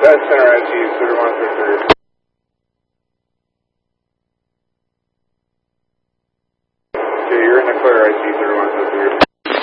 That's center ICU, 3133. Okay, you're in the clear ICU, 3133.